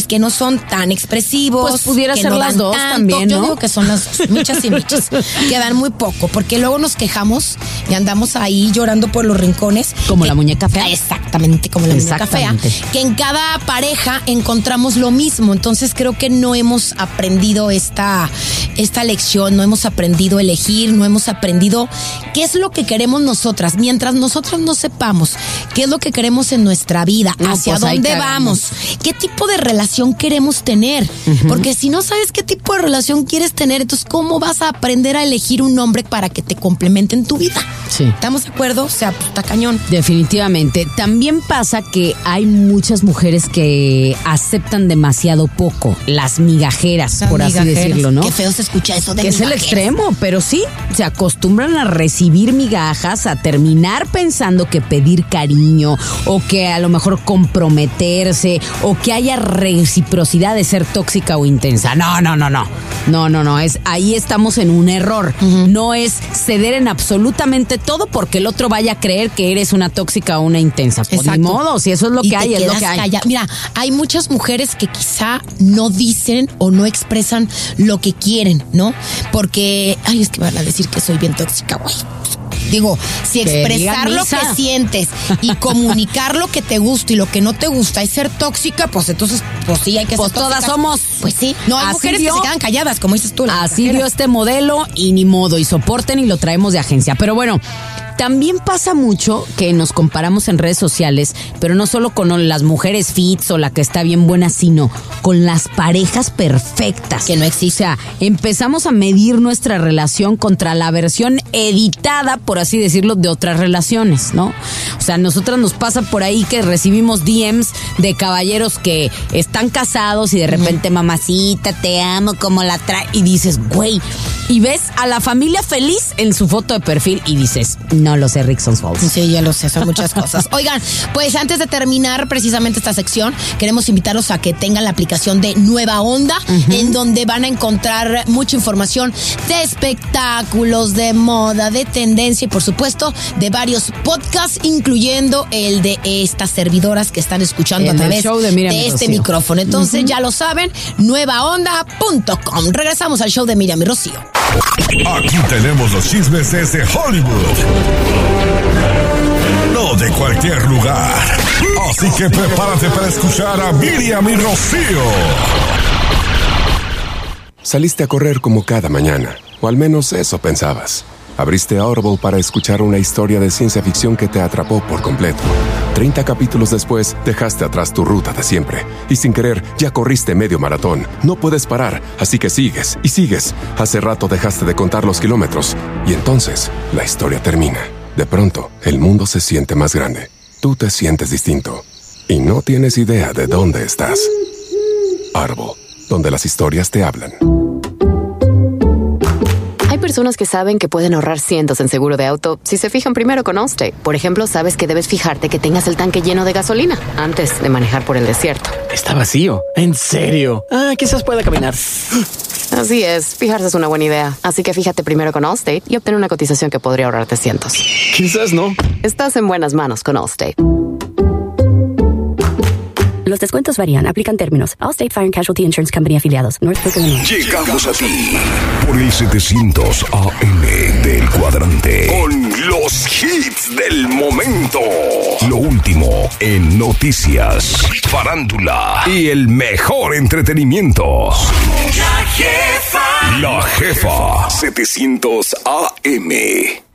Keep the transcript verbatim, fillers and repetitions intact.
hombres que no son tan expresivos. Pues pudiera que ser no las dan dos tanto. también, ¿no? Yo digo que son las dos, michas y michas. Que dan muy poco, porque luego nos quejamos y andamos ahí llorando por los rincones. Como que, la muñeca fea. Exactamente, como la muñeca fea. Que en cada pareja encontramos lo mismo. Entonces creo que no hemos aprendido esta, esta lección, no hemos aprendido a elegir, no hemos aprendido qué es lo que queremos nosotras. Mientras nosotras no sepamos qué es lo que queremos en nuestra vida, no, hacia pues dónde vamos, qué tipo de relación queremos tener. Uh-huh. Porque si no sabes qué tipo de relación quieres tener, entonces ¿cómo vas a aprender a elegir un hombre para que te complemente en tu vida? Sí. ¿Estamos de acuerdo? O sea, pues, está cañón. Definitivamente. También pasa que hay muchas mujeres que aceptan demasiado poco, las migajeras, las por migajeras. Así decirlo, ¿no? Qué feo se escucha eso de que migajeras. Es el extremo, pero sí, se acostumbran a recibir migajas, a terminar pensando que pedir cariño o que a lo mejor comprometerse o que haya reciprocidad de ser tóxica o intensa. No, no, no, no. No, no, no. Es, ahí estamos en un error. Uh-huh. No es ceder en absolutamente todo porque el otro vaya a creer que eres una tóxica o una intensa. Pues ni modo, si eso es lo y que hay, es lo que hay. Calla. Mira, hay muchas mujeres que quizá no dicen o no expresan lo que quieren, ¿no? Porque, ay, es que van a decir que soy bien tóxica, güey. Digo, si expresar lo que sientes y comunicar lo que te gusta y lo que no te gusta es ser tóxica, pues entonces, pues sí, hay que pues ser tóxica. Todas somos. Pues sí. No, hay mujeres dio, que se quedan calladas, como dices tú. Así dio este modelo y ni modo, y soporten y lo traemos de agencia. Pero bueno, también pasa mucho que nos comparamos en redes sociales, pero no solo con las mujeres fits o la que está bien buena, sino con las parejas perfectas. Que no existe. O sea, empezamos a medir nuestra relación contra la versión editada, por así decirlo, de otras relaciones, ¿no? O sea, a nosotras nos pasa por ahí que recibimos D Ms de caballeros que están casados y de repente, uh-huh. mamacita, te amo, como la trae, y dices, güey, y ves a la familia feliz en su foto de perfil y dices, no lo sé, Rickson's Falls. Sí, ya lo sé, son muchas cosas. Oigan, pues antes de terminar precisamente esta sección, queremos invitarlos a que tengan la aplicación de Nueva Onda, uh-huh. en donde van a encontrar mucha información de espectáculos, de moda, de tendencia y por supuesto de varios podcasts, incluyendo el de estas servidoras que están escuchando el a través de, de este micrófono. Entonces, uh-huh. ya lo saben, nueva onda punto com. Regresamos al show de Miriam y Rocío. Aquí tenemos los chismes desde Hollywood. No de cualquier lugar. Así que prepárate para escuchar a Miriam y Rocío. Saliste a correr como cada mañana, o al menos eso pensabas. Abriste Audible para escuchar una historia de ciencia ficción que te atrapó por completo. Treinta capítulos después, dejaste atrás tu ruta de siempre. Y sin querer, ya corriste medio maratón. No puedes parar, así que sigues y sigues. Hace rato dejaste de contar los kilómetros. Y entonces, la historia termina. De pronto, el mundo se siente más grande. Tú te sientes distinto. Y no tienes idea de dónde estás. Audible, donde las historias te hablan. Hay personas que saben que pueden ahorrar cientos en seguro de auto si se fijan primero con Allstate. Por ejemplo, sabes que debes fijarte que tengas el tanque lleno de gasolina antes de manejar por el desierto. Está vacío. ¿En serio? Ah, quizás pueda caminar. Así es, fijarse es una buena idea. Así que fíjate primero con Allstate y obtén una cotización que podría ahorrarte cientos. Quizás no. Estás en buenas manos con Allstate. Los descuentos varían. Aplican términos. Allstate Fire and Casualty Insurance Company afiliados. Northbrook, Illinois. Llegamos a ti por el setecientos A M del cuadrante con los hits del momento. Lo último en noticias, farándula y el mejor entretenimiento. La jefa. La jefa. setecientos A M.